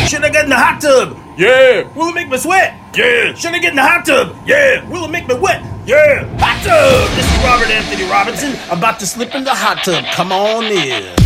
Should I get in the hot tub? Yeah. Will it make me sweat? Yeah. Should I get in the hot tub? Yeah. Will it make me wet? Yeah. Hot tub! This is Robert Anthony Robinson, about to slip in the hot tub. Come on in.